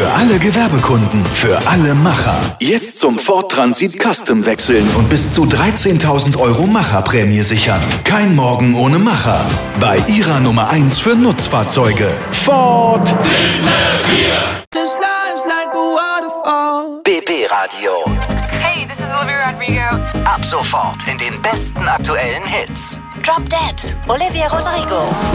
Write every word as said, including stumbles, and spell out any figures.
Für alle Gewerbekunden, für alle Macher. Jetzt zum Ford Transit Custom wechseln und bis zu dreizehntausend Euro Macherprämie sichern. Kein Morgen ohne Macher. Bei Ihrer Nummer eins für Nutzfahrzeuge. Ford. B B Radio. Hey, this is Olivia Rodrigo. Ab sofort in den besten aktuellen Hits. Drop Dead, Olivia Rodrigo.